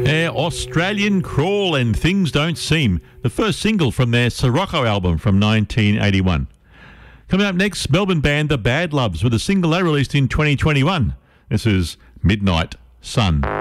Australian Crawl and Things Don't Seem, the first single from their Sirocco album from 1981. Coming up next, Melbourne band The Bad Loves with a single they released in 2021. This is Midnight Sun.